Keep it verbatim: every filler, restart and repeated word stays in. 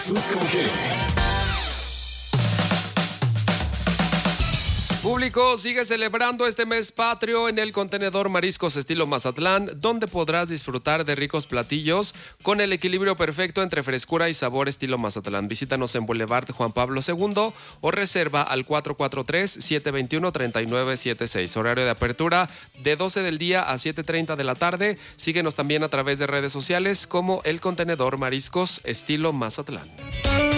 Público, sigue celebrando este mes patrio en el Contenedor Mariscos Estilo Mazatlán, donde podrás disfrutar de ricos platillos con el equilibrio perfecto entre frescura y sabor estilo Mazatlán. Visítanos en Boulevard Juan Pablo segundo o reserva al cuatro cuatro tres, siete dos uno, tres nueve siete seis. Horario de apertura de doce del día a siete treinta de la tarde. Síguenos también a través de redes sociales como el Contenedor Mariscos Estilo Mazatlán.